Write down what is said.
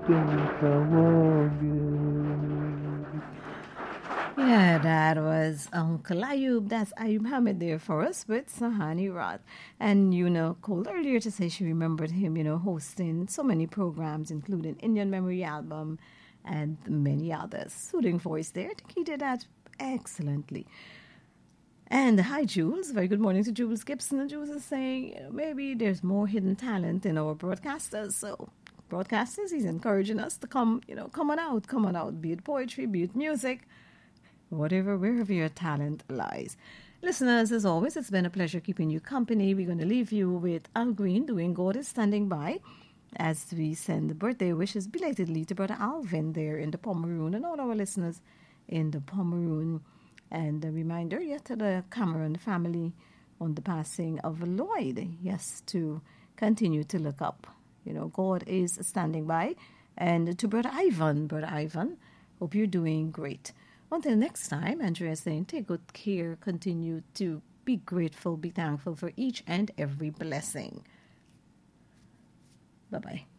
Yeah, that was Uncle Ayub. That's Ayub Hamid there for us with Sahani Rod. And, called earlier to say she remembered him, hosting so many programs, including Indian Memory Album and many others. Soothing voice there. I think he did that excellently. And hi, Jules. Very good morning to Jules Gibson. And Jules is saying, maybe there's more hidden talent in our broadcasters. So, broadcasters, he's encouraging us to come on out, be it poetry, be it music, wherever your talent lies. Listeners, as always, it's been a pleasure keeping you company. We're going to leave you with Al Green doing God is Standing By as we send the birthday wishes belatedly to Brother Alvin there in the Pomeroon and all our listeners in the Pomeroon. And a reminder, to the Cameron family on the passing of Lloyd, to continue to look up. God is standing by. And to Brother Ivan, hope you're doing great. Until next time, Andrea is saying, take good care, continue to be grateful, be thankful for each and every blessing. Bye-bye.